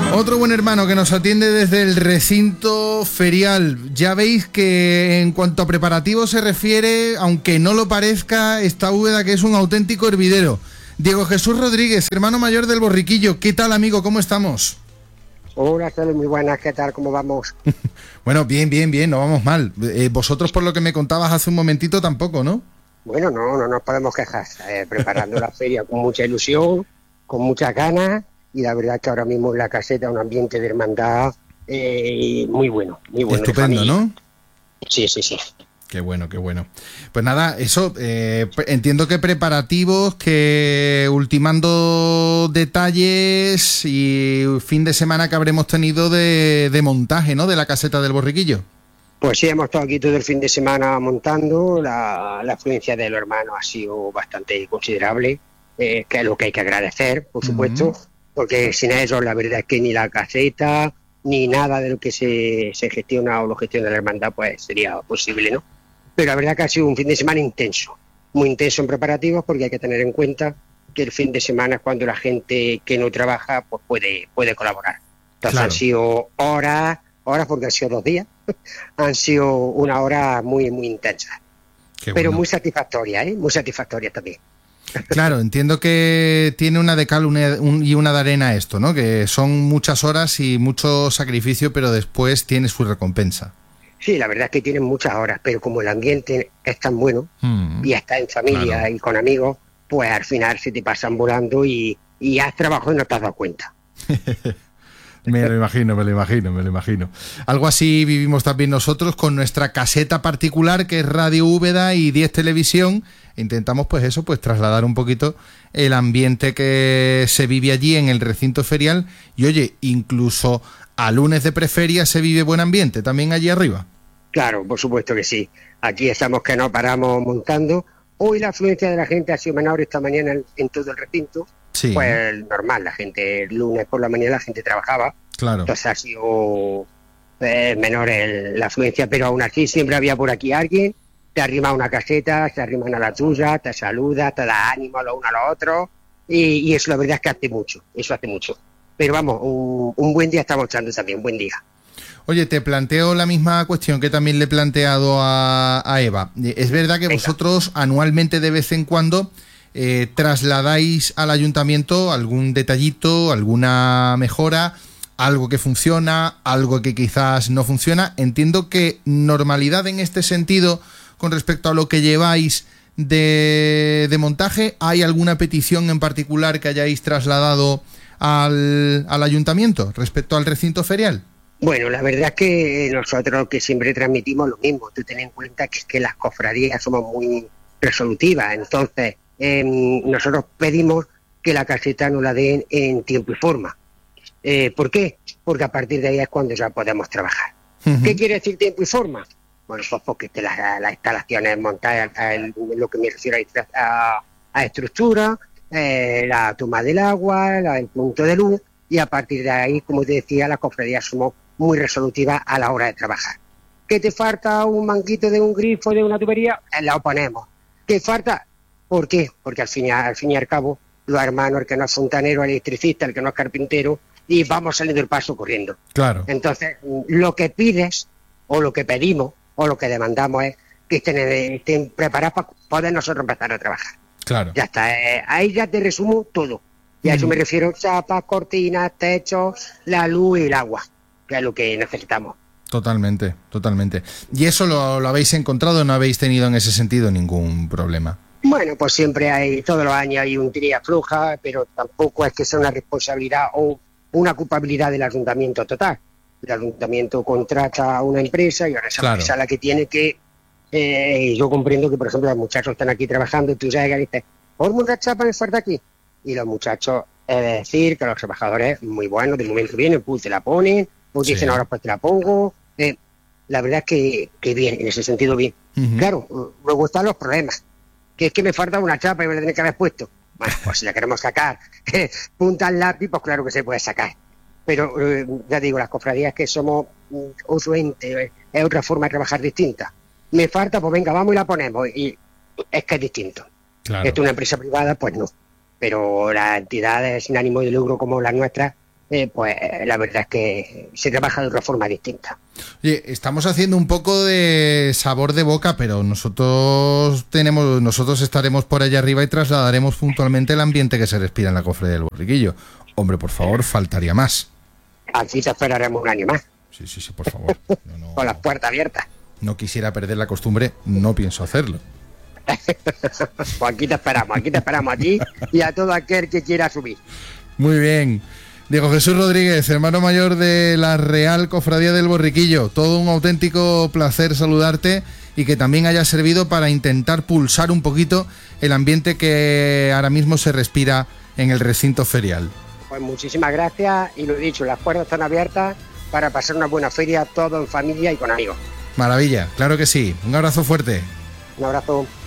Otro buen hermano que nos atiende desde el recinto ferial. Ya veis que en cuanto a preparativos se refiere, aunque no lo parezca, esta Úbeda que es un auténtico hervidero. Diego Jesús Rodríguez, hermano mayor del Borriquillo. ¿Qué tal, amigo? ¿Cómo estamos? Hola, Carlos, muy buenas. ¿Qué tal? ¿Cómo vamos? Bueno, bien, no vamos mal. Vosotros, por lo que me contabas hace un momentito, tampoco, ¿no? Bueno, no nos podemos quejar. Preparando la feria con mucha ilusión, con muchas ganas, y la verdad es que ahora mismo en la caseta un ambiente de hermandad muy bueno, muy bueno. Estupendo, ¿no? Sí. Qué bueno. Pues nada, eso, entiendo que preparativos, que ultimando detalles y fin de semana que habremos tenido de montaje, ¿no?, de la caseta del Borriquillo. Pues sí, hemos estado aquí todo el fin de semana montando. La afluencia de los hermanos ha sido bastante considerable, que es lo que hay que agradecer, por supuesto, porque sin ellos la verdad es que ni la caseta ni nada de lo que se gestiona o lo gestiona la hermandad pues sería posible, ¿no? Pero la verdad que ha sido un fin de semana intenso, muy intenso en preparativos, porque hay que tener en cuenta que el fin de semana es cuando la gente que no trabaja pues puede colaborar. Entonces claro. Han sido horas porque han sido 2 días, han sido una hora muy intensa, pero muy satisfactoria, muy satisfactoria también. Claro, entiendo que tiene una de cal y una de arena esto, ¿no? Que son muchas horas y mucho sacrificio, pero después tiene su recompensa. Sí, la verdad es que tienen muchas horas, pero como el ambiente es tan bueno y estás en familia, claro, y con amigos, pues al final se te pasan volando y has trabajado y no te has dado cuenta. Me lo imagino. Algo así vivimos también nosotros con nuestra caseta particular, que es Radio Úbeda y 10 Televisión. Intentamos pues trasladar un poquito el ambiente que se vive allí en el recinto ferial. Y oye, incluso a lunes de preferia se vive buen ambiente también allí arriba. Claro, por supuesto que sí. Aquí estamos que no paramos montando. Hoy la afluencia de la gente ha sido menor esta mañana en todo el recinto. Sí. Pues normal, la gente, el lunes por la mañana la gente trabajaba. Claro. Entonces ha sido menor la afluencia, pero aún así siempre había por aquí alguien, te arrima a una caseta, se arriman a la tuya, te saluda, te da ánimo a lo uno a lo otro, y eso la verdad es que hace mucho. Pero vamos, un buen día estamos echando también, un buen día. Oye, te planteo la misma cuestión que también le he planteado a Eva. Es verdad que vosotros anualmente de vez en cuando trasladáis al ayuntamiento algún detallito, alguna mejora, algo que funciona, algo que quizás no funciona. Entiendo que normalidad en este sentido con respecto a lo que lleváis de montaje. ¿Hay alguna petición en particular que hayáis trasladado al ayuntamiento respecto al recinto ferial? Bueno, la verdad es que nosotros que siempre transmitimos lo mismo. Tú ten en cuenta que es que las cofradías somos muy resolutivas, entonces nosotros pedimos que la caseta nos la den en tiempo y forma. ¿Por qué? Porque a partir de ahí es cuando ya podemos trabajar. ¿Qué quiere decir tiempo y forma? Bueno, pues porque las instalaciones montadas, lo que me refiero a estructura, la toma del agua, el punto de luz, y a partir de ahí, como te decía, las cofradías somos muy resolutivas a la hora de trabajar. ¿Qué te falta un manguito de un grifo, de una tubería? La ponemos. ¿Qué falta? ¿Por qué? Porque al fin y al cabo, los hermanos, el que no es fontanero, el electricista, el que no es carpintero, y vamos saliendo del paso corriendo. Claro. Entonces, lo que pides, o lo que pedimos, o lo que demandamos es que estén preparados para poder nosotros empezar a trabajar. Claro. Ya está. Ahí ya te resumo todo. Y a eso me refiero: chapas, cortinas, techos, la luz y el agua, que es lo que necesitamos. Totalmente. ¿Y eso lo habéis encontrado? ¿No habéis tenido en ese sentido ningún problema? Bueno, pues siempre todos los años hay un tira floja, pero tampoco es que sea una responsabilidad o una culpabilidad del ayuntamiento total. El ayuntamiento contrata a una empresa y ahora esa empresa es la que tiene que... yo comprendo que, por ejemplo, los muchachos están aquí trabajando y tú llegas y dices, ponme una chapa me falta aquí. Y los muchachos, es decir, que los trabajadores muy buenos, de momento vienen, pues te la ponen, pues dicen ahora pues te la pongo. La verdad es que bien, en ese sentido bien. Claro, luego están los problemas. Que es que me falta una chapa y me la tenés que haber puesto. Bueno, pues si la queremos sacar punta al lápiz, pues claro que se puede sacar. Pero ya digo, las cofradías que somos otro ente, es otra forma de trabajar distinta. Me falta, pues venga, vamos y la ponemos. Y es que es distinto. Claro. Esto es una empresa privada, pues no. Pero las entidades sin ánimo de lucro como las nuestras, pues la verdad es que se trabaja de otra forma distinta. Oye, estamos haciendo un poco de sabor de boca, pero nosotros estaremos por allá arriba y trasladaremos puntualmente el ambiente que se respira en la Cofradía del Borriquillo. Hombre, por favor, faltaría más. Aquí te esperaremos un año más. Sí, por favor. No, con las puertas abiertas. No quisiera perder la costumbre, no pienso hacerlo. Pues aquí te esperamos a ti y a todo aquel que quiera subir. Muy bien. Diego Jesús Rodríguez, hermano mayor de la Real Cofradía del Borriquillo, todo un auténtico placer saludarte y que también haya servido para intentar pulsar un poquito el ambiente que ahora mismo se respira en el recinto ferial. Pues muchísimas gracias y lo he dicho, las puertas están abiertas para pasar una buena feria, todo en familia y con amigos. Maravilla, claro que sí. Un abrazo fuerte. Un abrazo.